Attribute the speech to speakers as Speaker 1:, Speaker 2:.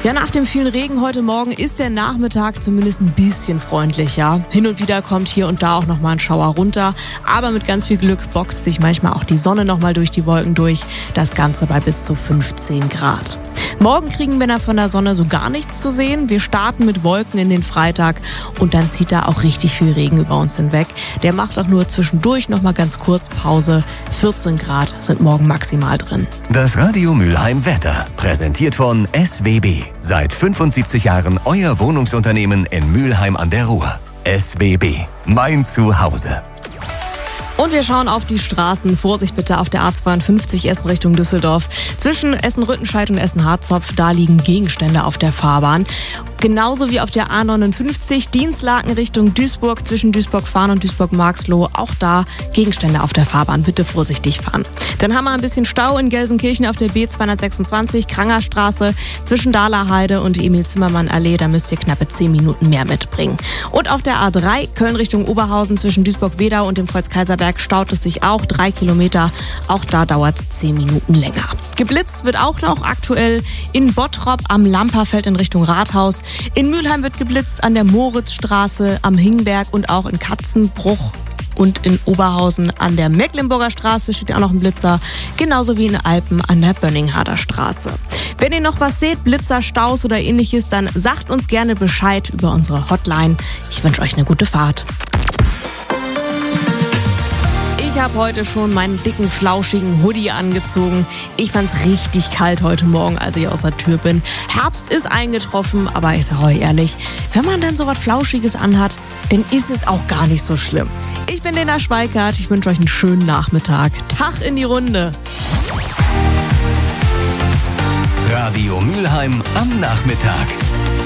Speaker 1: Ja, nach dem vielen Regen heute Morgen ist der Nachmittag zumindest ein bisschen freundlicher. Hin und wieder kommt hier und da auch nochmal ein Schauer runter. Aber mit ganz viel Glück boxt sich manchmal auch die Sonne nochmal durch die Wolken durch. Das Ganze bei bis zu 15 Grad. Morgen kriegen wir von der Sonne so gar nichts zu sehen. Wir starten mit Wolken in den Freitag und dann zieht da auch richtig viel Regen über uns hinweg. Der macht auch nur zwischendurch nochmal ganz kurz Pause. 14 Grad sind morgen maximal drin.
Speaker 2: Das Radio Mülheim Wetter, präsentiert von SWB. Seit 75 Jahren euer Wohnungsunternehmen in Mülheim an der Ruhr. SWB, mein Zuhause.
Speaker 1: Und wir schauen auf die Straßen. Vorsicht bitte auf der A52 Essen Richtung Düsseldorf. Zwischen Essen-Rüttenscheid und Essen-Harzopf, da liegen Gegenstände auf der Fahrbahn. Genauso wie auf der A59 Dienstlaken Richtung Duisburg, zwischen Duisburg-Fahn und Duisburg-Marxloh. Auch da Gegenstände auf der Fahrbahn. Bitte vorsichtig fahren. Dann haben wir ein bisschen Stau in Gelsenkirchen auf der B226 Krangerstraße zwischen Dahlerheide und Emil-Zimmermann-Allee. Da müsst ihr knappe 10 Minuten mehr mitbringen. Und auf der A3 Köln Richtung Oberhausen zwischen Duisburg-Wedau und dem Kreuz-Kaiserberg staut es sich auch 3 Kilometer. Auch da dauert es 10 Minuten länger. Geblitzt wird auch noch aktuell in Bottrop am Lamperfeld in Richtung Rathaus. In Mülheim wird geblitzt an der Moritzstraße, am Hingberg und auch in Katzenbruch. Und in Oberhausen an der Mecklenburger Straße steht auch noch ein Blitzer. Genauso wie in Alpen an der Bönninghader Straße. Wenn ihr noch was seht, Blitzer, Staus oder ähnliches, dann sagt uns gerne Bescheid über unsere Hotline. Ich wünsche euch eine gute Fahrt. Ich habe heute schon meinen dicken, flauschigen Hoodie angezogen. Ich fand's richtig kalt heute Morgen, als ich aus der Tür bin. Herbst ist eingetroffen, aber ich sage euch ehrlich, wenn man dann so was Flauschiges anhat, dann ist es auch gar nicht so schlimm. Ich bin Lena Schweikart, ich wünsche euch einen schönen Nachmittag. Tag in die Runde.
Speaker 2: Radio Mülheim am Nachmittag.